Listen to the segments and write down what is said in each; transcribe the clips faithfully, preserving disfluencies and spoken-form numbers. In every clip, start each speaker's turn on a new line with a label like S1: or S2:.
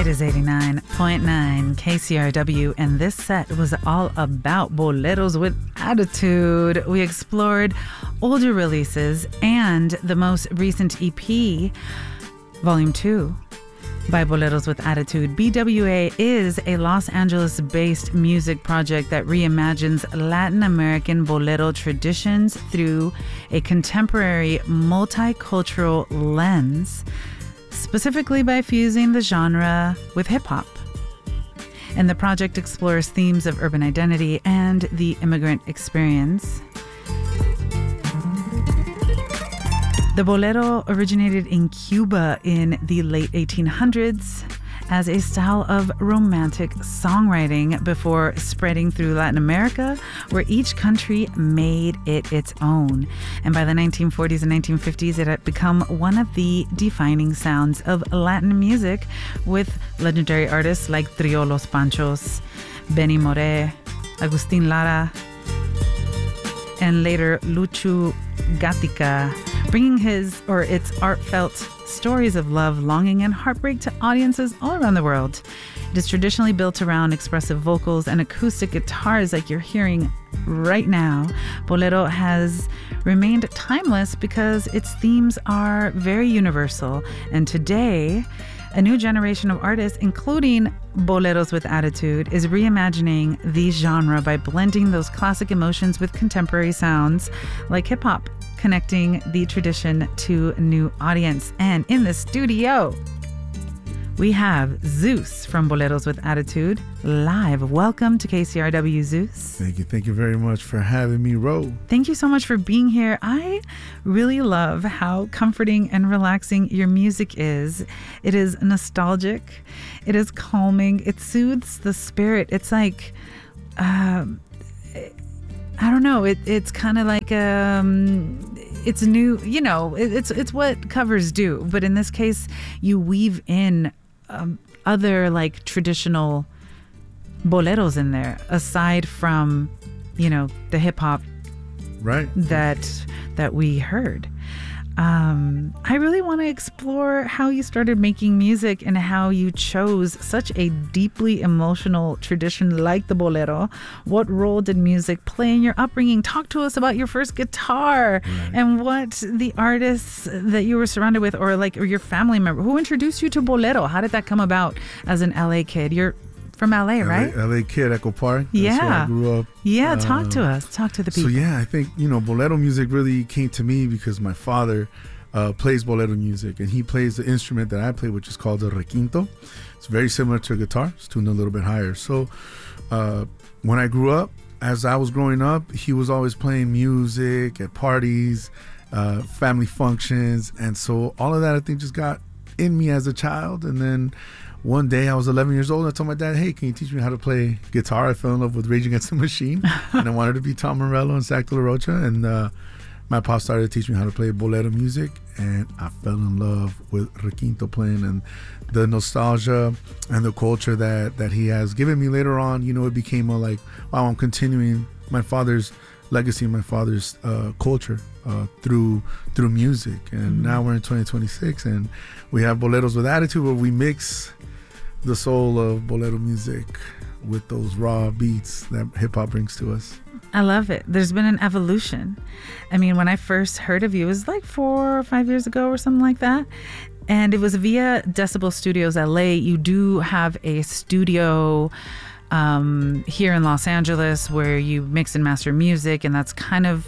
S1: It is eighty-nine point nine K C R W, and this set was all about boleros with attitude. We explored older releases and the most recent E P, Volume two, by Boleros with Attitude. B W A is a Los Angeles-based music project that reimagines Latin American bolero traditions through a contemporary multicultural lens, specifically by fusing the genre with hip-hop. And the project explores themes of urban identity and the immigrant experience. The bolero originated in Cuba in the late eighteen hundreds as a style of romantic songwriting before spreading through Latin America, where each country made it its own. And by the nineteen forties and nineteen fifties, it had become one of the defining sounds of Latin music, with legendary artists like Trio Los Panchos, Benny Moré, Agustin Lara, and later Lucho Gatica, bringing his or its heartfelt stories of love, longing, and heartbreak to audiences all around the world. It is traditionally built around expressive vocals and acoustic guitars like you're hearing right now. Bolero has remained timeless because its themes are very universal. And today, a new generation of artists, including Boleros with Attitude, is reimagining the genre by blending those classic emotions with contemporary sounds like hip-hop, connecting the tradition to a new audience. And in the studio, we have Zeus from Boleros with Attitude live. Welcome to K C R W, Zeus.
S2: Thank you. Thank you very much for having me, Ro.
S1: Thank you so much for being here. I really love how comforting and relaxing your music is. It is nostalgic. It is calming. It soothes the spirit. It's like, um, I don't know. It, it's kind of like, um, it's new, you know, it, it's, it's what covers do. But in this case, you weave in um, other like traditional boleros in there, aside from, you know, the hip hop
S2: right
S1: that that we heard. Um, I really want to explore how you started making music and how you chose such a deeply emotional tradition like the bolero. What role did music play in your upbringing? Talk to us about your first guitar right. and what the artists that you were surrounded with, or like or your family member who introduced you to bolero. How did that come about as an L A kid? You're from L A, right?
S2: L A kid, Echo Park. That's
S1: yeah.
S2: where I grew up.
S1: Yeah, talk
S2: uh,
S1: to us. Talk to the people.
S2: So yeah, I think, you know, bolero music really came to me because my father uh, plays bolero music, and he plays the instrument that I play, which is called the requinto. It's very similar to a guitar. It's tuned a little bit higher. So uh, when I grew up, as I was growing up, he was always playing music at parties, uh, family functions. And so all of that, I think, just got in me as a child. And then one day I was eleven years old, and I told my dad, hey, can you teach me how to play guitar? I fell in love with Rage Against the Machine, and I wanted to be Tom Morello and Zach De La Rocha. And uh, my pop started to teach me how to play bolero music, and I fell in love with requinto playing and the nostalgia and the culture that, that he has given me later on. You know, it became a like, wow, I'm continuing my father's legacy, my father's uh, culture uh, through through music. And mm-hmm. now we're in twenty twenty-six, and we have Boleros with Attitude, where we mix the soul of bolero music with those raw beats that hip hop brings to us.
S1: I love it. There's been an evolution. I mean, when I first heard of you, it was like four or five years ago or something like that. And it was via Decibel Studios L A. You do have a studio um, here in Los Angeles where you mix and master music, and that's kind of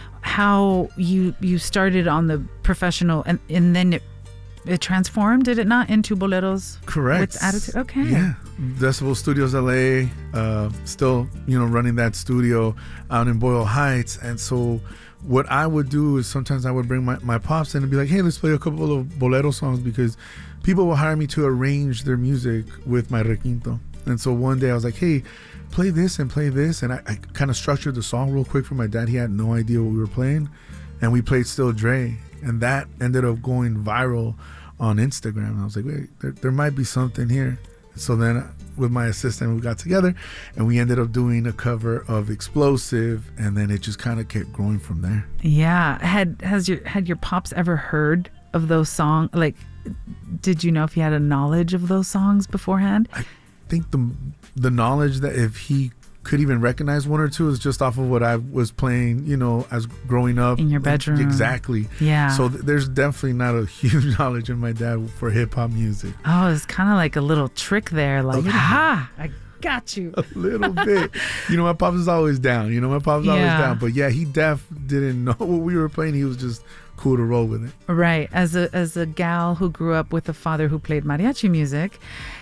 S1: how you you started on the professional, and, and then it It transformed, did it not, into boleros?
S2: Correct.
S1: With attitude? Okay.
S2: Yeah. Decibel Studios L A, uh, still, you know, running that studio out in Boyle Heights. And so what I would do is sometimes I would bring my, my pops in and be like, hey, let's play a couple of bolero songs, because people will hire me to arrange their music with my requinto. And so one day I was like, hey, play this and play this. And I, I kind of structured the song real quick for my dad. He had no idea what we were playing. And we played Still Dre. And that ended up going viral on Instagram. And I was like, wait, there, there might be something here. So then with my assistant, we got together and we ended up doing a cover of Explosive, and then it just kind of kept growing from there.
S1: Yeah. Had has your had your pops ever heard of those songs? Like, did you know if he had a knowledge of those songs beforehand?
S2: I think the the knowledge that if he could even recognize one or two is just off of what I was playing, you know, as growing up.
S1: In your bedroom.
S2: Like, exactly.
S1: Yeah.
S2: So th- there's definitely not a huge knowledge in my dad for hip hop music.
S1: Oh, it's kind of like a little trick there. Like, ha, I got you.
S2: A little bit. You know, my pops is always down. You know, my pops is
S1: Yeah.
S2: always down. But yeah, he def didn't know what we were playing. He was just cool to roll with it.
S1: Right. As a as a gal who grew up with a father who played mariachi music,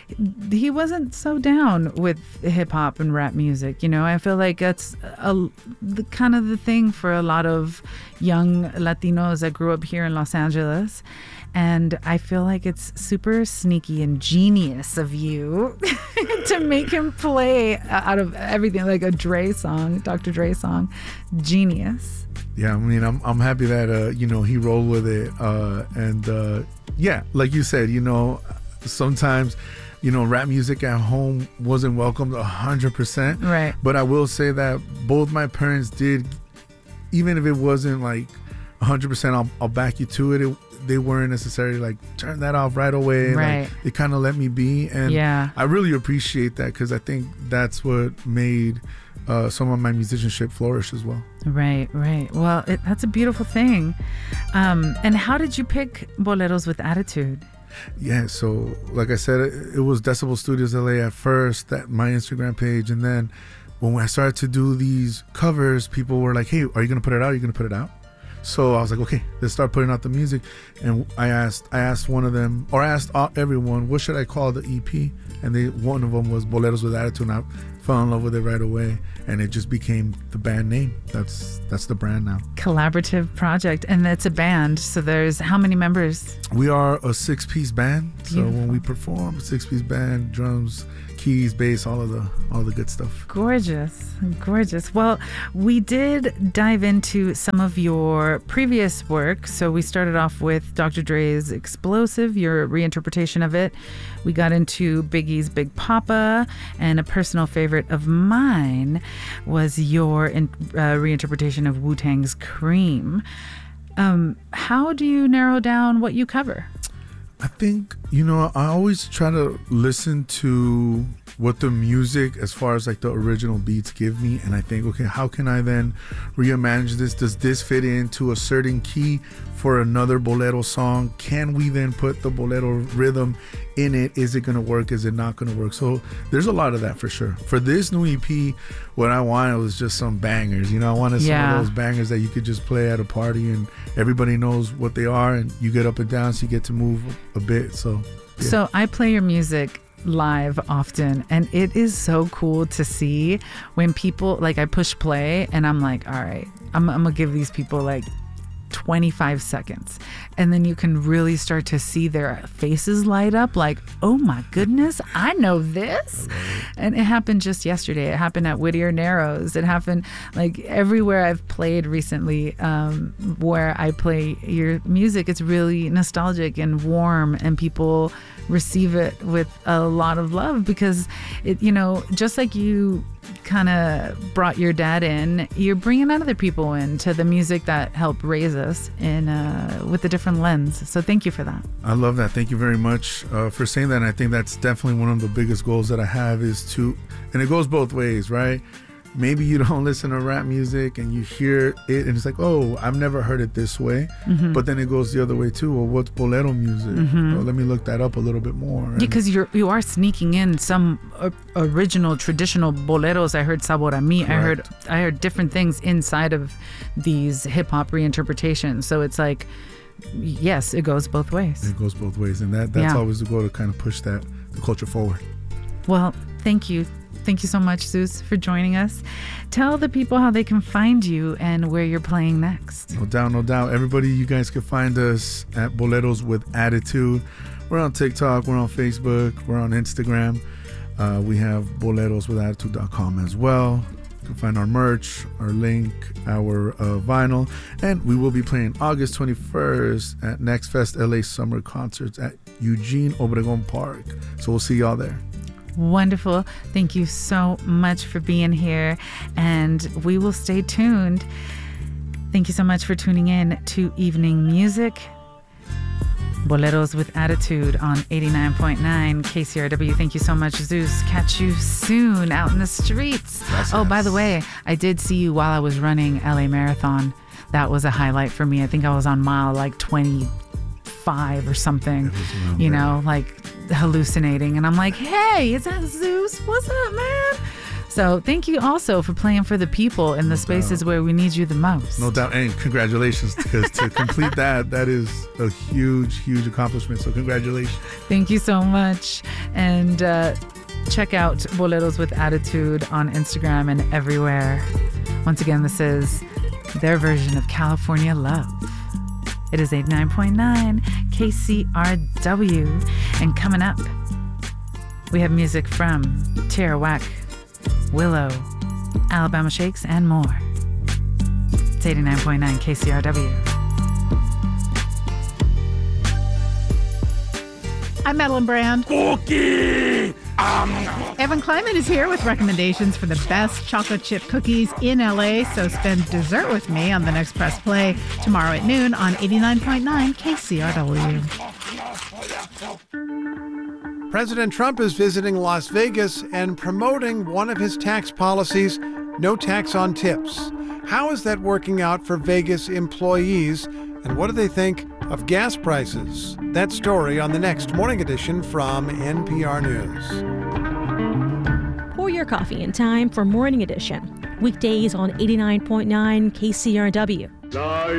S1: he wasn't so down with hip hop and rap music. You know, I feel like that's a, the kind of the thing for a lot of young Latinos that grew up here in Los Angeles. And I feel like it's super sneaky and genius of you to make him play out of everything, like a Dre song, Doctor Dre song. Genius.
S2: Yeah, I mean, I'm I'm happy that uh, you know, he rolled with it, uh, and uh, yeah, like you said, you know, sometimes, you know, rap music at home wasn't welcomed a hundred percent.
S1: Right.
S2: But I will say that both my parents did, even if it wasn't like a hundred percent, I'll I'll back you to it. it they weren't necessarily like turn that off right away.
S1: Right.
S2: Like, they kind of let me be, and
S1: Yeah.
S2: I really appreciate that because I think that's what made uh, some of my musicianship flourish as well.
S1: Right, right. Well, it, that's a beautiful thing. Um, and how did you pick boleros with attitude?
S2: Yeah, so like I said, it, it was Decibel Studios L A at first, that my Instagram page, and then when I started to do these covers, people were like, "Hey, are you gonna put it out? Are you gonna put it out?" So I was like, "Okay, let's start putting out the music." And I asked, I asked one of them, or I asked all, everyone, "What should I call the E P?" And they, one of them was Boleros with Attitude, and I fell in love with it right away, and it just became the band name. That's that's the brand now.
S1: Collaborative project, and it's a band. So there's how many members?
S2: We are a six-piece band. So
S1: Beautiful.
S2: when we perform, six-piece band, drums, keys, bass, all of the all the good stuff.
S1: Gorgeous, gorgeous. Well, we did dive into some of your previous work. So we started off with Doctor Dre's Explosive, your reinterpretation of it. We got into Biggie's Big Papa, and a personal favorite of mine was your in, uh, reinterpretation of Wu-Tang's Cream. Um, how do you narrow down what you cover?
S2: I think, you know, I always try to listen to what the music, as far as like the original beats, give me, and I think, okay, how can I then reimagine this? Does this fit into a certain key for another bolero song? Can we then put the bolero rhythm in it? Is it going to work? Is it not going to work? So there's a lot of that for sure. For this new E P, what I wanted was just some bangers. You know, I wanted some
S1: Yeah.
S2: of those bangers that you could just play at a party and everybody knows what they are, and you get up and down, so you get to move a bit. So yeah.
S1: So I play your music live often, and it is so cool to see when people, like, I push play and I'm like, all right, I'm, I'm gonna give these people like twenty-five seconds, and then you can really start to see their faces light up like, oh my goodness, I know this. And it happened just yesterday. It happened at Whittier Narrows. It happened like everywhere I've played recently, um, where I play your music. It's really nostalgic and warm, and people receive it with a lot of love because it, you know, just like you kind of brought your dad in, you're bringing other people into the music that helped raise us in uh, with a different lens. So thank you for that.
S2: I love that. Thank you very much uh, for saying that. And I think that's definitely one of the biggest goals that I have is to, and it goes both ways, right? Maybe you don't listen to rap music and you hear it and it's like, oh, I've never heard it this way. Mm-hmm. But then it goes the other way too. Well, what's bolero music? Mm-hmm. Well, let me look that up a little bit more. And
S1: because you're you are sneaking in some uh, original traditional boleros. I heard Sabor a Mi. I heard I heard different things inside of these hip hop reinterpretations. So it's like, yes, it goes both ways.
S2: It goes both ways, and that that's
S1: Yeah.
S2: always the goal, to kind of push that the culture forward.
S1: Well, thank you. Thank you so much, Zeus, for joining us. Tell the people how they can find you and where you're playing next.
S2: No doubt, no doubt. Everybody, you guys can find us at Boleros with Attitude. We're on TikTok, we're on Facebook, we're on Instagram. Uh, we have boleros with attitude dot com as well. You can find our merch, our link, our uh, vinyl, and we will be playing August twenty-first at Next Fest L A Summer Concerts at Eugene Obregon Park. So we'll see y'all there.
S1: Wonderful. Thank you so much for being here, and we will stay tuned. Thank you so much for tuning in to Evening Music. Boleros with Attitude on eighty-nine point nine K C R W. Thank you so much, Zeus. Catch you soon out in the streets.
S2: Gracias.
S1: Oh, by the way, I did see you while I was running L A Marathon. That was a highlight for me. I think I was on mile like twenty-five or something, you know, like hallucinating. And I'm like, hey, is that Zeus? What's up, man? So thank you also for playing for the people in the spaces where we need you the most.
S2: No doubt. And congratulations, because to complete that, that is a huge, huge accomplishment. So congratulations.
S1: Thank you so much. And uh, check out Boleros with Attitude on Instagram and everywhere. Once again, this is their version of California Love. It is eighty-nine point nine K C R W. And coming up, we have music from Tierra Whack, Willow, Alabama Shakes, and more. It's eighty-nine point nine K C R W.
S3: I'm Madeline Brand.
S4: Cookie! Um.
S3: Evan Kleiman is here with recommendations for the best chocolate chip cookies in L A, so spend dessert with me on the next Press Play tomorrow at noon on eighty-nine point nine K C R W.
S5: President Trump is visiting Las Vegas and promoting one of his tax policies, no tax on tips. How is that working out for Vegas employees, and what do they think of gas prices? That story on the next Morning Edition from N P R News.
S6: Pour your coffee in time for Morning Edition. Weekdays on eighty-nine point nine K C R W.